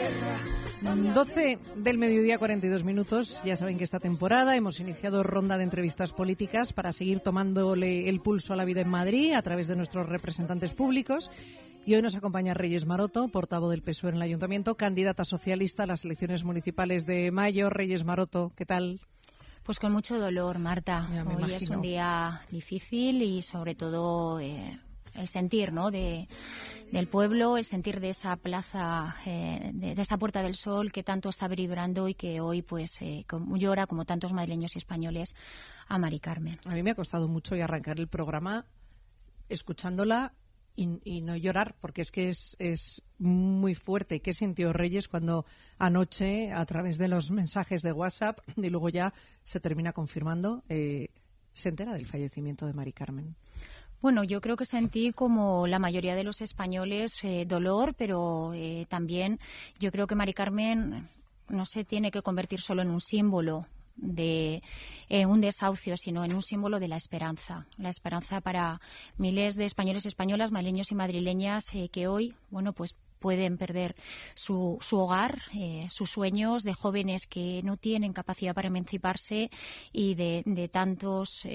12 del mediodía, 42 minutos. Ya saben que esta temporada hemos iniciado ronda de entrevistas políticas para seguir tomándole el pulso a la vida en Madrid a través de nuestros representantes públicos. Y hoy nos acompaña Reyes Maroto, portavoz del PSOE en el Ayuntamiento, candidata socialista a las elecciones municipales de mayo. Reyes Maroto, ¿qué tal? Pues con mucho dolor, Marta. Ya, hoy es un día difícil y sobre todo el sentir, ¿no?, del pueblo, el sentir de esa plaza, de esa Puerta del Sol que tanto está vibrando y que hoy pues llora, como tantos madrileños y españoles, a Mari Carmen. A mí me ha costado mucho arrancar el programa escuchándola y no llorar, porque es que es muy fuerte. ¿Qué sintió Reyes cuando anoche, a través de los mensajes de WhatsApp, y luego ya se termina confirmando, se entera del fallecimiento de Mari Carmen? Bueno, yo creo que sentí, como la mayoría de los españoles, dolor, pero también yo creo que Mari Carmen no se tiene que convertir solo en un símbolo de un desahucio, sino en un símbolo de la esperanza para miles de españoles y españolas, madrileños y madrileñas que hoy, bueno, pues pueden perder su hogar, sus sueños, de jóvenes que no tienen capacidad para emanciparse y de tantos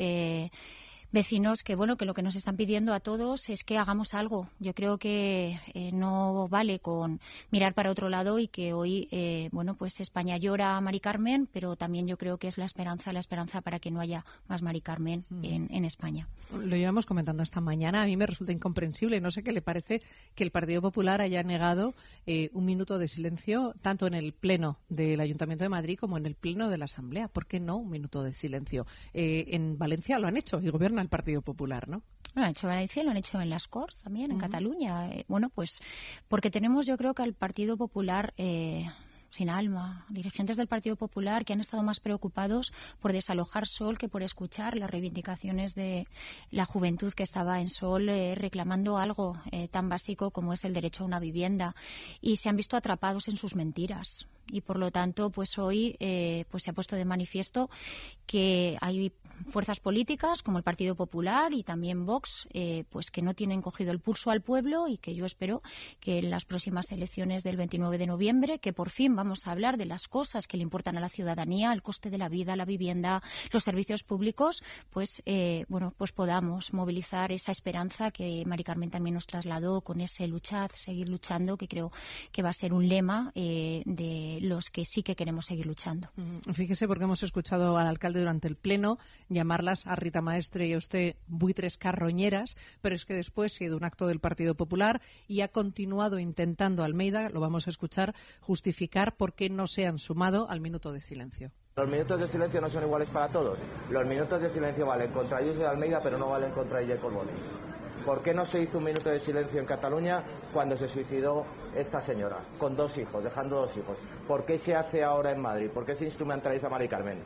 vecinos que, bueno, que lo que nos están pidiendo a todos es que hagamos algo. Yo creo que no vale con mirar para otro lado y que hoy, bueno, pues España llora a Mari Carmen, pero también yo creo que es la esperanza para que no haya más Mari Carmen en España. Lo llevamos comentando esta mañana. A mí me resulta incomprensible. No sé qué le parece que el Partido Popular haya negado un minuto de silencio tanto en el Pleno del Ayuntamiento de Madrid como en el Pleno de la Asamblea. ¿Por qué no un minuto de silencio? En Valencia lo han hecho y gobierna el Partido Popular, ¿no? Lo han hecho en Valencia, lo han hecho en las Corts también, en Cataluña. Bueno, pues porque tenemos, yo creo, que al Partido Popular sin alma, dirigentes del Partido Popular que han estado más preocupados por desalojar Sol que por escuchar las reivindicaciones de la juventud que estaba en Sol reclamando algo tan básico como es el derecho a una vivienda, y se han visto atrapados en sus mentiras. Y por lo tanto, pues hoy pues se ha puesto de manifiesto que hay fuerzas políticas como el Partido Popular y también Vox, pues que no tienen cogido el pulso al pueblo, y que yo espero que en las próximas elecciones del 29 de noviembre, que por fin vamos a hablar de las cosas que le importan a la ciudadanía, el coste de la vida, la vivienda, los servicios públicos, pues bueno, pues podamos movilizar esa esperanza que Mari Carmen también nos trasladó con ese luchar, seguir luchando, que creo que va a ser un lema de los que sí que queremos seguir luchando. Fíjese, porque hemos escuchado al alcalde durante el pleno llamarlas a Rita Maestre y a usted buitres carroñeras, pero es que después ha ido un acto del Partido Popular y ha continuado intentando Almeida, lo vamos a escuchar, justificar por qué no se han sumado al minuto de silencio. Los minutos de silencio no son iguales para todos. Los minutos de silencio valen contra Ayuso de Almeida, pero no valen contra Illa Colboni. ¿Por qué no se hizo un minuto de silencio en Cataluña cuando se suicidó esta señora, con 2 hijos, dejando 2 hijos? ¿Por qué se hace ahora en Madrid? ¿Por qué se instrumentaliza a Mari Carmen?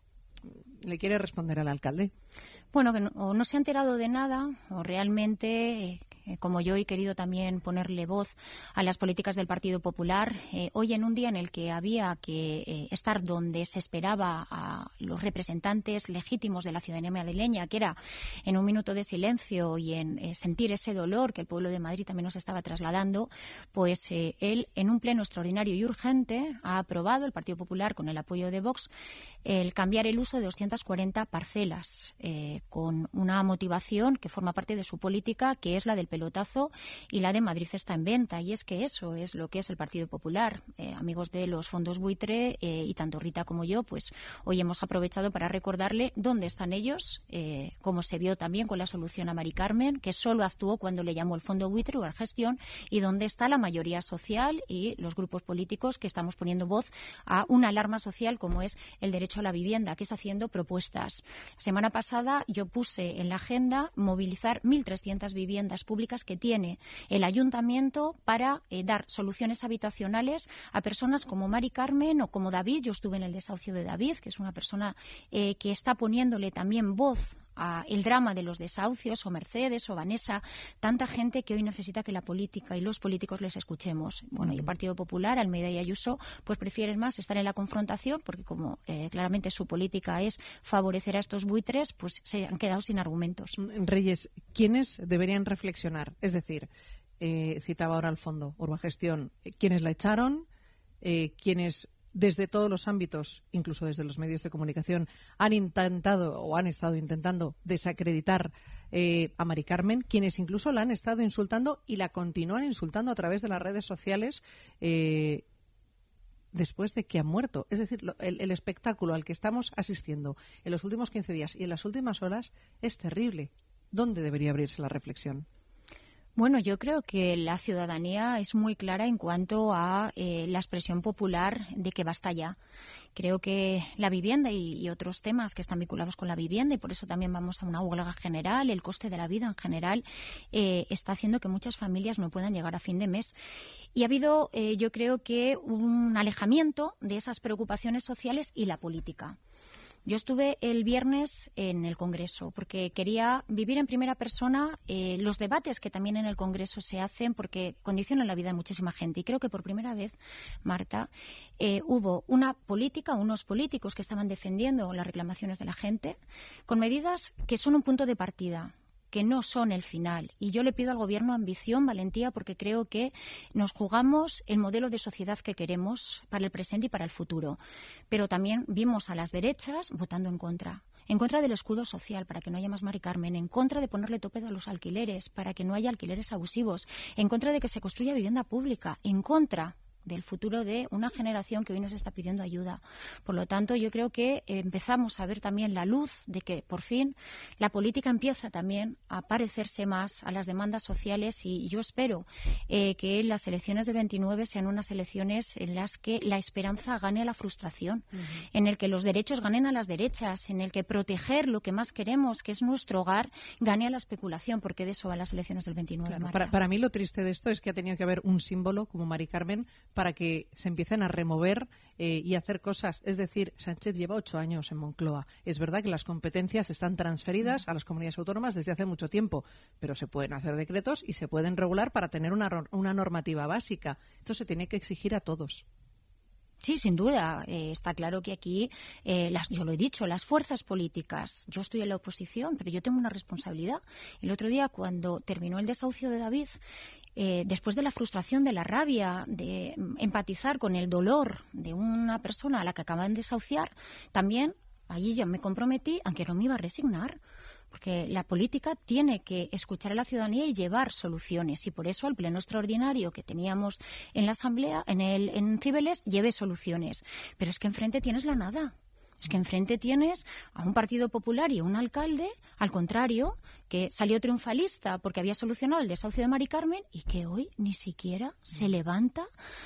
¿Le quiere responder al alcalde? Bueno, que o no se ha enterado de nada, o realmente, como yo he querido también ponerle voz a las políticas del Partido Popular, hoy en un día en el que había que estar donde se esperaba a los representantes legítimos de la ciudadanía madrileña, que era en un minuto de silencio y en sentir ese dolor que el pueblo de Madrid también nos estaba trasladando, pues él, en un pleno extraordinario y urgente, ha aprobado, el Partido Popular, con el apoyo de Vox, el cambiar el uso de 240 parcelas, con una motivación que forma parte de su política, que es la del pelotazo y la de Madrid está en venta. Y es que eso es lo que es el Partido Popular. Amigos de los fondos buitre, y tanto Rita como yo, pues hoy hemos aprovechado para recordarle dónde están ellos, como se vio también con la solución a Mari Carmen, que solo actuó cuando le llamó el fondo buitre o la gestión, y dónde está la mayoría social y los grupos políticos que estamos poniendo voz a una alarma social como es el derecho a la vivienda, que es haciendo propuestas. La semana pasada yo puse en la agenda movilizar 1.300 viviendas públicas que tiene el ayuntamiento para dar soluciones habitacionales a personas como Mari Carmen o como David. Yo estuve en el desahucio de David, que es una persona que está poniéndole también voz a el drama de los desahucios, o Mercedes o Vanessa, tanta gente que hoy necesita que la política y los políticos les escuchemos. Bueno, y el Partido Popular, Almeida y Ayuso, pues prefieren más estar en la confrontación, porque como claramente su política es favorecer a estos buitres, pues se han quedado sin argumentos. Reyes, ¿quiénes deberían reflexionar? Es decir, citaba ahora al fondo Urbagestión, ¿quiénes la echaron? quienes desde todos los ámbitos, incluso desde los medios de comunicación, han intentado o han estado intentando desacreditar a Mari Carmen, quienes incluso la han estado insultando y la continúan insultando a través de las redes sociales después de que ha muerto. Es decir, el espectáculo al que estamos asistiendo en los últimos 15 días y en las últimas horas es terrible. ¿Dónde debería abrirse la reflexión? Bueno, yo creo que la ciudadanía es muy clara en cuanto a la expresión popular de que basta ya. Creo que la vivienda y otros temas que están vinculados con la vivienda, y por eso también vamos a una huelga general, el coste de la vida en general, está haciendo que muchas familias no puedan llegar a fin de mes. Y ha habido, yo creo que, un alejamiento de esas preocupaciones sociales y la política. Yo estuve el viernes en el Congreso porque quería vivir en primera persona los debates que también en el Congreso se hacen, porque condicionan la vida de muchísima gente. Y creo que por primera vez, Marta, hubo una política, unos políticos que estaban defendiendo las reclamaciones de la gente con medidas que son un punto de partida, que no son el final. Y yo le pido al Gobierno ambición, valentía, porque creo que nos jugamos el modelo de sociedad que queremos para el presente y para el futuro. Pero también vimos a las derechas votando en contra del escudo social para que no haya más Mari Carmen, en contra de ponerle tope a los alquileres para que no haya alquileres abusivos, en contra de que se construya vivienda pública, en contra del futuro de una generación que hoy nos está pidiendo ayuda. Por lo tanto, yo creo que empezamos a ver también la luz de que, por fin, la política empieza también a parecerse más a las demandas sociales, y yo espero que las elecciones del 29 sean unas elecciones en las que la esperanza gane a la frustración, en el que los derechos ganen a las derechas, en el que proteger lo que más queremos, que es nuestro hogar, gane a la especulación, porque de eso van las elecciones del 29. Claro, para mí lo triste de esto es que ha tenido que haber un símbolo como Mari Carmen para que se empiecen a remover y hacer cosas. Es decir, Sánchez lleva 8 años en Moncloa. Es verdad que las competencias están transferidas a las comunidades autónomas desde hace mucho tiempo, pero se pueden hacer decretos y se pueden regular para tener una normativa básica. Esto se tiene que exigir a todos. Sí, sin duda. Está claro que aquí, yo lo he dicho, las fuerzas políticas, yo estoy en la oposición, pero yo tengo una responsabilidad. El otro día, cuando terminó el desahucio de David, después de la frustración, de la rabia, de empatizar con el dolor de una persona a la que acaban de desahuciar, también allí yo me comprometí, aunque no me iba a resignar, porque la política tiene que escuchar a la ciudadanía y llevar soluciones, y por eso al pleno extraordinario que teníamos en la Asamblea, en Cibeles, llevé soluciones. Pero es que enfrente tienes la nada. Es que enfrente tienes a un Partido Popular y a un alcalde, al contrario, que salió triunfalista porque había solucionado el desahucio de Mari Carmen y que hoy ni siquiera se levanta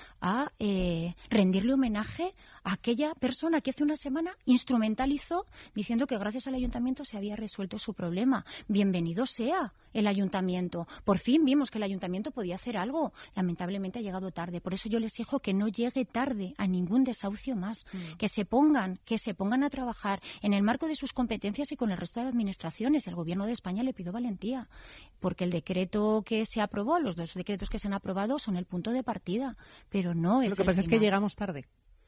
a rendirle homenaje a aquella persona que hace una semana instrumentalizó diciendo que gracias al ayuntamiento se había resuelto su problema. Bienvenido sea el ayuntamiento. Por fin vimos que el ayuntamiento podía hacer algo. Lamentablemente ha llegado tarde. Por eso yo les exijo que no llegue tarde a ningún desahucio más. Que se pongan a trabajar en el marco de sus competencias y con el resto de administraciones. El Gobierno de España le pido valentía, porque el decreto que se aprobó, los 2 decretos que se han aprobado son el punto de partida, pero no es. Lo que pasa es que llegamos tarde.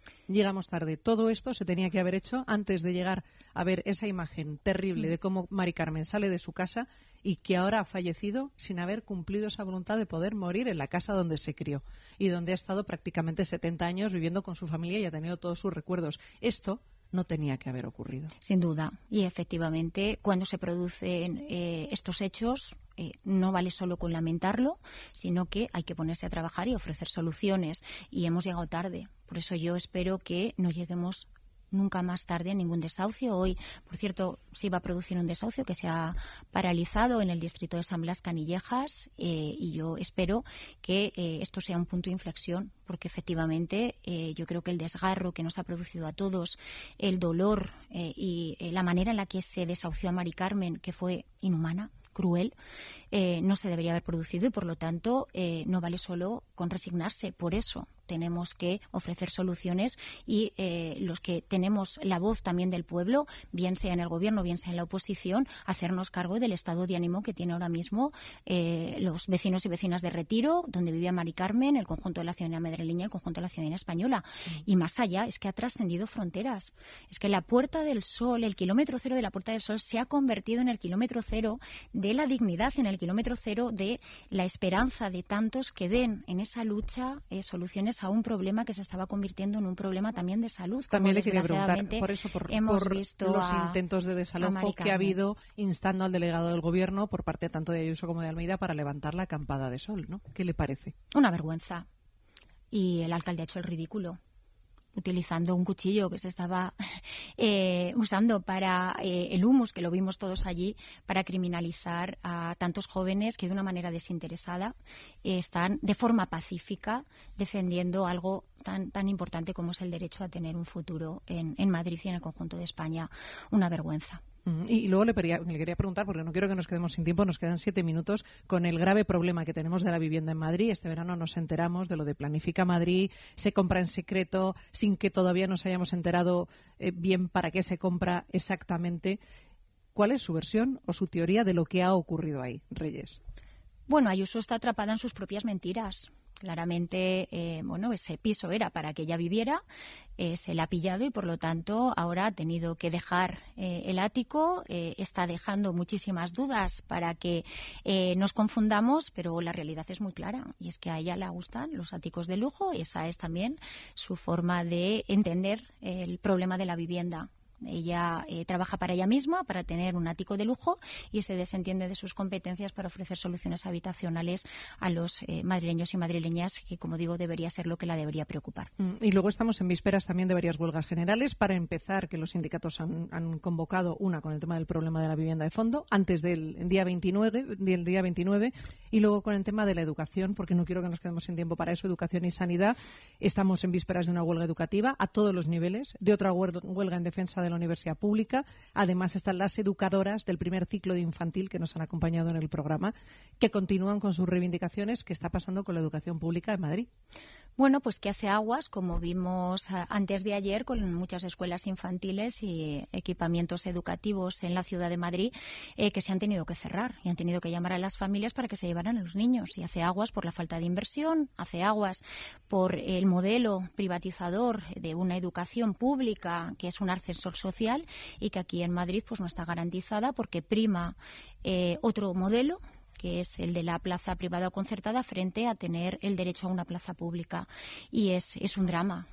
Todo esto se tenía que haber hecho antes de llegar a ver esa imagen terrible de cómo Mari Carmen sale de su casa y que ahora ha fallecido sin haber cumplido esa voluntad de poder morir en la casa donde se crió y donde ha estado prácticamente 70 años viviendo con su familia y ha tenido todos sus recuerdos. Esto no tenía que haber ocurrido. Sin duda. Y efectivamente, cuando se producen estos hechos, no vale solo con lamentarlo, sino que hay que ponerse a trabajar y ofrecer soluciones. Y hemos llegado tarde. Por eso yo espero que no lleguemos nunca más tarde a ningún desahucio. Hoy, por cierto, se iba a producir un desahucio que se ha paralizado en el distrito de San Blas Canillejas, y yo espero que esto sea un punto de inflexión, porque efectivamente yo creo que el desgarro que nos ha producido a todos, el dolor y la manera en la que se desahució a Mari Carmen, que fue inhumana, cruel, no se debería haber producido, y por lo tanto no vale solo con resignarse. Por eso tenemos que ofrecer soluciones, y los que tenemos la voz también del pueblo, bien sea en el gobierno, bien sea en la oposición, hacernos cargo del estado de ánimo que tiene ahora mismo los vecinos y vecinas de Retiro, donde vivía Mari Carmen, el conjunto de la ciudadanía madrileña, el conjunto de la ciudadanía española. Y más allá, es que ha trascendido fronteras. Es que la Puerta del Sol, el kilómetro cero de la Puerta del Sol, se ha convertido en el kilómetro cero de la dignidad, en el kilómetro cero de la esperanza de tantos que ven en esa lucha soluciones soluciones a un problema que se estaba convirtiendo en un problema también de salud. También le quería preguntar por eso, por los intentos de desalojo que ha habido instando al delegado del Gobierno por parte tanto de Ayuso como de Almeida para levantar la acampada de sol, ¿no? ¿Qué le parece? Una vergüenza. Y el alcalde ha hecho el ridículo, utilizando un cuchillo que se estaba usando para el humus, que lo vimos todos allí, para criminalizar a tantos jóvenes que de una manera desinteresada están de forma pacífica defendiendo algo tan importante como es el derecho a tener un futuro en Madrid y en el conjunto de España. Una vergüenza. Y luego le quería preguntar, porque no quiero que nos quedemos sin tiempo, nos quedan 7 minutos, con el grave problema que tenemos de la vivienda en Madrid. Este verano nos enteramos de lo de Planifica Madrid, se compra en secreto, sin que todavía nos hayamos enterado bien para qué se compra exactamente. ¿Cuál es su versión o su teoría de lo que ha ocurrido ahí, Reyes? Bueno, Ayuso está atrapada en sus propias mentiras. Claramente, ese piso era para que ella viviera, se la ha pillado y, por lo tanto, ahora ha tenido que dejar el ático. Está dejando muchísimas dudas para que nos confundamos, pero la realidad es muy clara y es que a ella le gustan los áticos de lujo y esa es también su forma de entender el problema de la vivienda. Ella trabaja para ella misma, para tener un ático de lujo y se desentiende de sus competencias para ofrecer soluciones habitacionales a los madrileños y madrileñas, que, como digo, debería ser lo que la debería preocupar. Y luego estamos en vísperas también de varias huelgas generales. Para empezar, que los sindicatos han convocado una con el tema del problema de la vivienda de fondo, antes del día 29, y luego con el tema de la educación, porque no quiero que nos quedemos sin tiempo para eso, educación y sanidad. Estamos en vísperas de una huelga educativa a todos los niveles, de otra huelga en defensa de la universidad pública. Además están las educadoras del primer ciclo de infantil que nos han acompañado en el programa, que continúan con sus reivindicaciones. ¿Qué está pasando con la educación pública en Madrid? Bueno, pues que hace aguas, como vimos antes de ayer, con muchas escuelas infantiles y equipamientos educativos en la ciudad de Madrid que se han tenido que cerrar y han tenido que llamar a las familias para que se llevaran a los niños. Y hace aguas por la falta de inversión, hace aguas por el modelo privatizador de una educación pública que es un ascensor social y que aquí en Madrid pues no está garantizada porque prima otro modelo, que es el de la plaza privada o concertada, frente a tener el derecho a una plaza pública. Y es un drama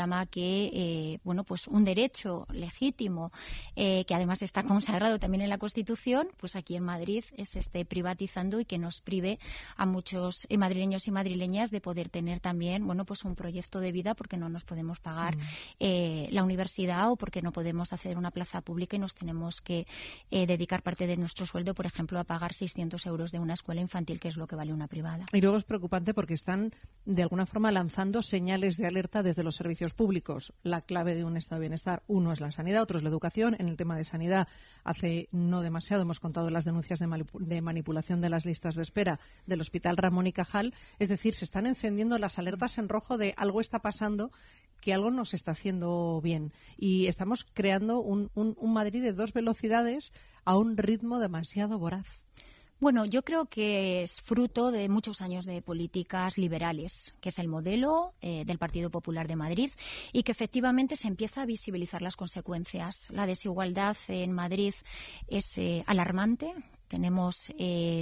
que, pues un derecho legítimo, que además está consagrado también en la Constitución, pues aquí en Madrid se esté privatizando y que nos prive a muchos madrileños y madrileñas de poder tener también, pues un proyecto de vida, porque no nos podemos pagar la universidad o porque no podemos hacer una plaza pública y nos tenemos que dedicar parte de nuestro sueldo, por ejemplo, a pagar 600 euros de una escuela infantil, que es lo que vale una privada. Y luego es preocupante porque están, de alguna forma, lanzando señales de alerta desde los servicios públicos. La clave de un estado de bienestar, uno es la sanidad, otro es la educación. En el tema de sanidad, hace no demasiado hemos contado las denuncias de manipulación de las listas de espera del Hospital Ramón y Cajal. Es decir, se están encendiendo las alertas en rojo de algo está pasando, que algo no se está haciendo bien. Y estamos creando un Madrid de 2 velocidades a un ritmo demasiado voraz. Bueno, yo creo que es fruto de muchos años de políticas liberales, que es el modelo del Partido Popular de Madrid, y que efectivamente se empieza a visibilizar las consecuencias. La desigualdad en Madrid es alarmante. Tenemos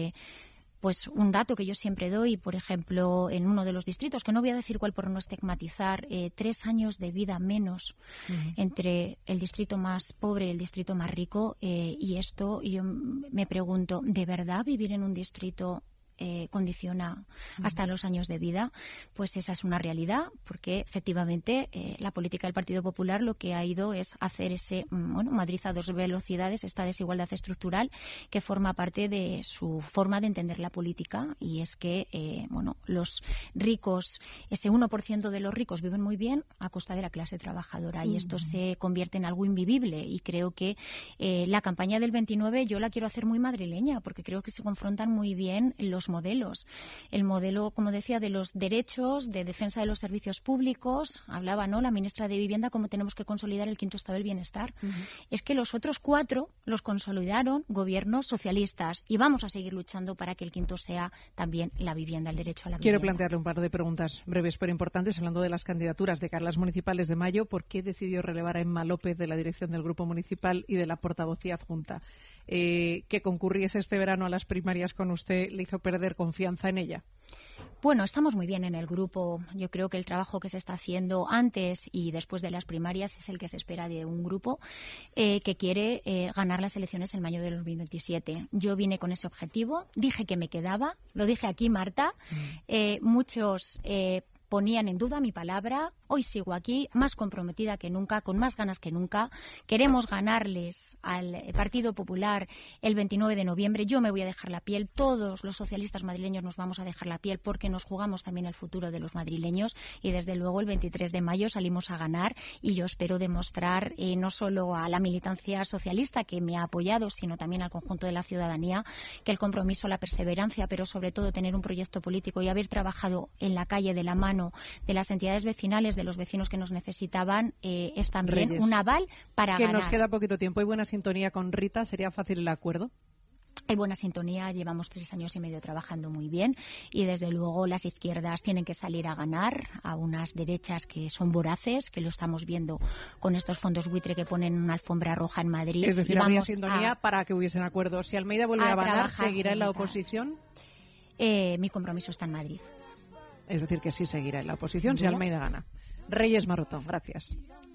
pues un dato que yo siempre doy, por ejemplo, en uno de los distritos, que no voy a decir cuál por no estigmatizar, 3 años de vida menos entre el distrito más pobre y el distrito más rico, y esto yo me pregunto, ¿de verdad vivir en un distrito condiciona hasta los años de vida? Pues esa es una realidad, porque efectivamente la política del Partido Popular lo que ha ido es hacer ese Madrid a 2 velocidades, esta desigualdad estructural que forma parte de su forma de entender la política, y es que los ricos, ese 1% de los ricos viven muy bien a costa de la clase trabajadora, y esto se convierte en algo invivible. Y creo que la campaña del 29 yo la quiero hacer muy madrileña, porque creo que se confrontan muy bien los modelos. El modelo, como decía, de los derechos, de defensa de los servicios públicos. Hablaba, la ministra de Vivienda, cómo tenemos que consolidar el 5º estado del bienestar. Es que los otros 4 los consolidaron gobiernos socialistas, y vamos a seguir luchando para que el 5º sea también la vivienda, el derecho a la vivienda. Quiero plantearle un par de preguntas breves pero importantes, hablando de las candidaturas de cara a las municipales de mayo. ¿Por qué decidió relevar a Emma López de la dirección del Grupo Municipal y de la portavocía adjunta? Que concurriese este verano a las primarias con usted, ¿le hizo perder confianza en ella? Bueno, estamos muy bien en el grupo. Yo creo que el trabajo que se está haciendo antes y después de las primarias es el que se espera de un grupo que quiere ganar las elecciones en mayo de 2027. Yo vine con ese objetivo, dije que me quedaba, lo dije aquí, Marta. Muchos ponían en duda mi palabra. Hoy sigo aquí, más comprometida que nunca, con más ganas que nunca. Queremos ganarles al Partido Popular el 29 de noviembre. Yo me voy a dejar la piel. Todos los socialistas madrileños nos vamos a dejar la piel porque nos jugamos también el futuro de los madrileños. Y desde luego el 23 de mayo salimos a ganar. Y yo espero demostrar no solo a la militancia socialista que me ha apoyado, sino también al conjunto de la ciudadanía que el compromiso, la perseverancia, pero sobre todo tener un proyecto político y haber trabajado en la calle de la mano de las entidades vecinales, de los vecinos que nos necesitaban, es también Reyes, un aval para ganar. Que nos queda poquito tiempo. ¿Hay buena sintonía con Rita? ¿Sería fácil el acuerdo? Hay buena sintonía, llevamos 3 años y medio trabajando muy bien y desde luego las izquierdas tienen que salir a ganar a unas derechas que son voraces, que lo estamos viendo con estos fondos buitre que ponen una alfombra roja en Madrid. Es decir, habría sintonía para que hubiesen acuerdo. Si Almeida vuelve a ganar, ¿seguirá en la oposición? Mi compromiso está en Madrid. Es decir, que sí seguirá en la oposición si Almeida gana. Reyes Maroto, gracias.